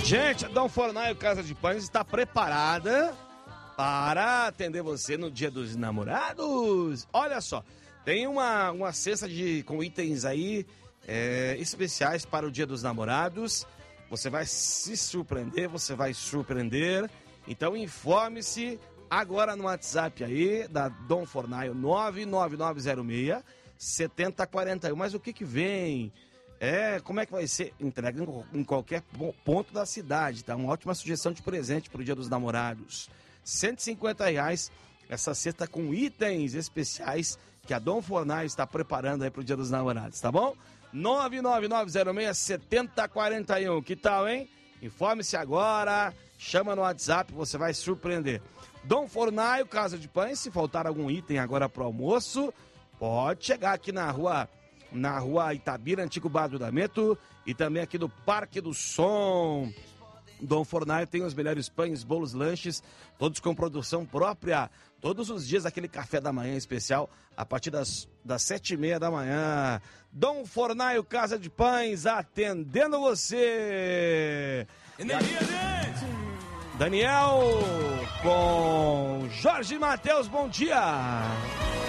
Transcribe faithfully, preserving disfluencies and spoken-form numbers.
Gente, a Dom Fornaio Casa de Pães está preparada para atender você no Dia dos Namorados. Olha só, tem uma, uma cesta de, com itens aí é, especiais para o Dia dos Namorados. Você vai se surpreender, você vai surpreender. Então informe-se agora no WhatsApp aí da Dom Fornaio, nove nove nove zero seis sete zero quatro um. Mas o que que vem? É, como é que vai ser? Entrega em, em qualquer ponto da cidade, tá? Uma ótima sugestão de presente para o Dia dos Namorados. cento e cinquenta reais essa cesta com itens especiais que a Dom Fornaio está preparando aí para o Dia dos Namorados, tá bom? nove nove nove zero seis sete zero quatro um. Que tal, hein? Informe-se agora, chama no WhatsApp, você vai se surpreender. Dom Fornaio Casa de Pães, se faltar algum item agora pro almoço, pode chegar aqui na rua, na rua Itabira, antigo Bar do Dameto, e também aqui do Parque do Som. Dom Fornaio tem os melhores pães, bolos, lanches, todos com produção própria. Todos os dias aquele café da manhã especial, a partir das, das sete e meia da manhã. Dom Fornaio Casa de Pães, atendendo você. Energia, gente! Daniel com Jorge Matheus, bom dia!